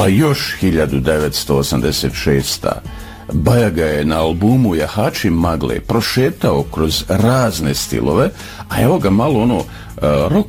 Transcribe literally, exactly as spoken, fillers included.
Pa još hiljadu devetsto osamdeset šesta. Bajaga je na albumu Jahači magle prošetao kroz razne stilove, a evo ga malo ono rock